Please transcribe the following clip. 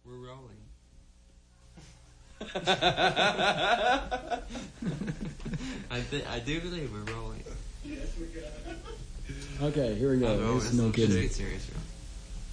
We're rolling. I do believe we're rolling. Okay, here we go. Let's no get kidding. serious.